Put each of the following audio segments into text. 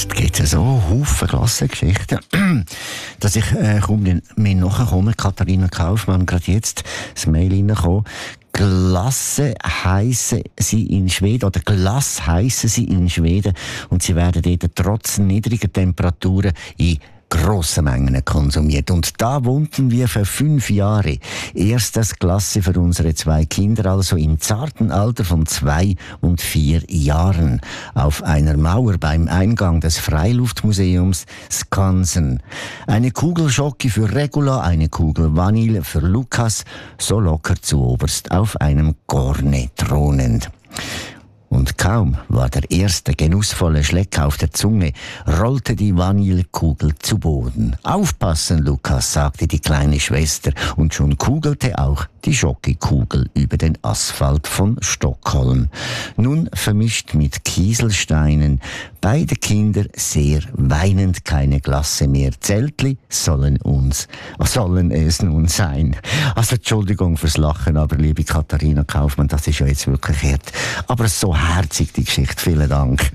Jetzt gibt es so Haufen Klassengeschichten, dass ich kaum mehr nachkomme. Katharina Kaufmann, gerade jetzt das Mail reingekommen. Glasse heissen sie in Schweden, oder Glas heissen sie in Schweden, und sie werden dort trotz niedriger Temperaturen in grossen Mengen konsumiert. Und da wohnten wir für 5 Jahre. Erstes Klasse für unsere 2 Kinder, also im zarten Alter von 2 und 4 Jahren. Auf einer Mauer beim Eingang des Freiluftmuseums Skansen. Eine Kugel Schoki für Regula, eine Kugel Vanille für Lukas, so locker zu oberst auf einem Gorne thronend. Und kaum war der erste genussvolle Schleck auf der Zunge, rollte die Vanillekugel zu Boden. »Aufpassen, Lukas«, sagte die kleine Schwester, und schon kugelte auch die Schokokugel über den Asphalt von Stockholm. Nun vermischt mit Kieselsteinen, beide Kinder sehr weinend, keine Glasse mehr. Zeltli sollen es nun sein. Also Entschuldigung fürs Lachen, aber liebe Katharina Kaufmann, das ist ja jetzt wirklich hart. Aber so herzig die Geschichte, vielen Dank.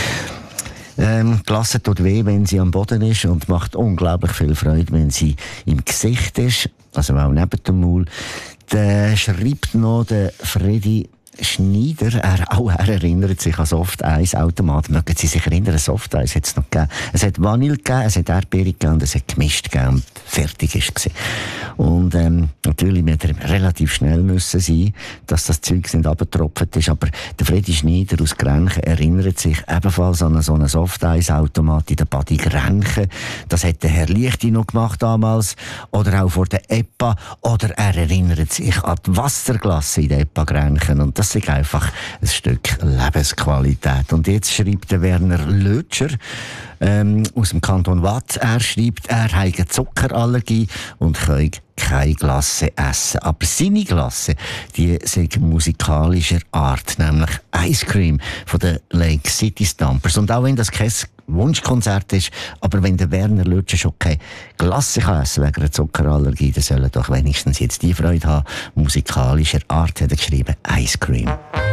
Glasse tut weh, wenn sie am Boden ist, und macht unglaublich viel Freude, wenn sie im Gesicht ist, also auch neben dem Maul. Der schreibt noch der Freddy Schneider, er erinnert sich an Softeis-Automaten. Mögen Sie sich erinnern, Softeis hat es noch gegeben. Es hat Vanille gegeben, es hat Erdbeere gegeben und es hat gemischt gegeben und fertig ist es. Und natürlich wird er relativ schnell müssen sein, dass das Zeug nicht runtergetropft ist. Aber der Freddy Schneider aus Grenchen erinnert sich ebenfalls an so einen Softeis-Automat in der Badi Grenchen. Das hat der Herr Lichti noch gemacht damals. Oder auch vor der EPA. Oder er erinnert sich an die Wasserglasse in der EPA Grenchen. Und das ist einfach ein Stück Lebensqualität. Und jetzt schreibt der Werner Lötscher aus dem Kanton Waadt. Er schreibt, er habe eine Zuckerallergie und kann keine Glasse essen. Aber seine Glasse, die ist musikalischer Art, nämlich Ice Cream von den Lake City Stompers. Und auch wenn das kein Wunschkonzert ist, aber wenn der Werner Lötscher schon keine Glasse kann essen wegen einer Zuckerallergie, dann soll er doch wenigstens jetzt die Freude haben. Musikalischer Art hat er geschrieben, Ice Cream.